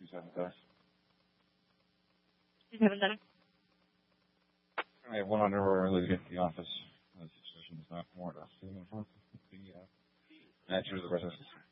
270. 270. I have one on where I live at the office. The situation is not more or less. The manager of the residence.